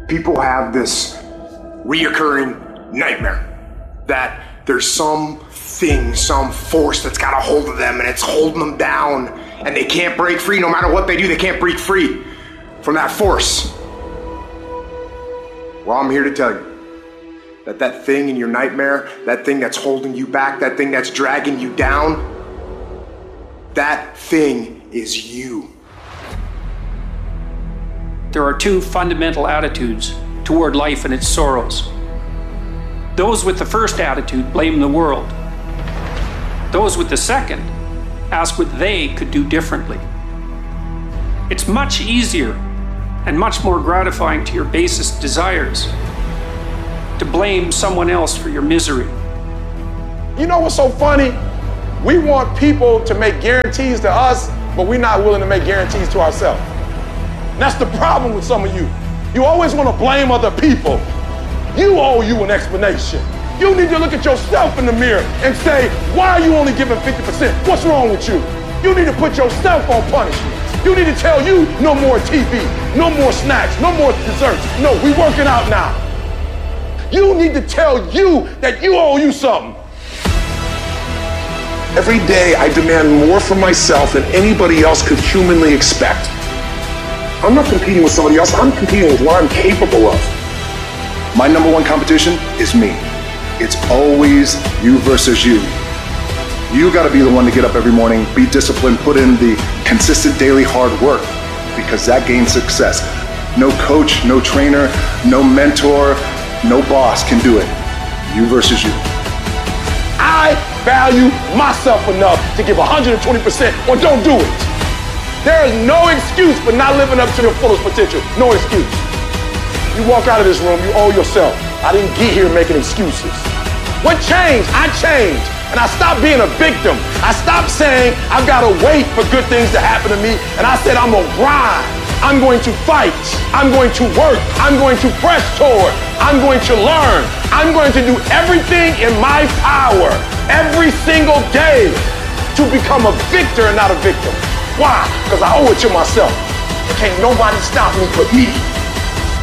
People have this reoccurring nightmare that there's some thing, some force that's got a hold of them and it's holding them down and they can't break free. No matter what they do, they can't break free from that force. Well, I'm here to tell you that that thing in your nightmare, that thing that's holding you back, that thing that's dragging you down, that thing is you. There are two fundamental attitudes toward life and its sorrows. Those with the first attitude blame the world. Those with the second ask what they could do differently. It's much easier and much more gratifying to your basest desires to blame someone else for your misery. You know what's so funny? We want people to make guarantees to us, but we're not willing to make guarantees to ourselves. And that's the problem with some of you. You always want to blame other people. You owe you an explanation. You need to look at yourself in the mirror and say, why are you only giving 50%? What's wrong with you? You need to put yourself on punishment. You need to tell you no more TV, no more snacks, no more desserts. No, we working out now. You need to tell you that you owe you something. Every day I demand more from myself than anybody else could humanly expect. I'm not competing with somebody else, I'm competing with what I'm capable of. My number one competition is me. It's always you versus you. You gotta be the one to get up every morning, be disciplined, put in the consistent daily hard work, because that gains success. No coach, no trainer, no mentor, no boss can do it. You versus you. I value myself enough to give 120% or don't do it. There is no excuse for not living up to your fullest potential. No excuse. You walk out of this room, you owe yourself. I didn't get here making excuses. What changed? I changed. And I stopped being a victim. I stopped saying I've got to wait for good things to happen to me. And I said I'm going to grind. I'm going to fight. I'm going to work. I'm going to press toward. I'm going to learn. I'm going to do everything in my power every single day to become a victor and not a victim. Why? Because I owe it to myself. Can't nobody stop me but me.